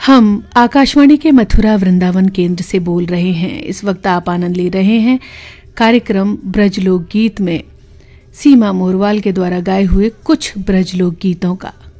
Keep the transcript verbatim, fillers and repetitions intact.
हम आकाशवाणी के मथुरा वृंदावन केंद्र से बोल रहे हैं। इस वक्त आप आनंद ले रहे हैं कार्यक्रम ब्रज लोक गीत में सीमा मोरवाल के द्वारा गाए हुए कुछ ब्रज लोक गीतों का।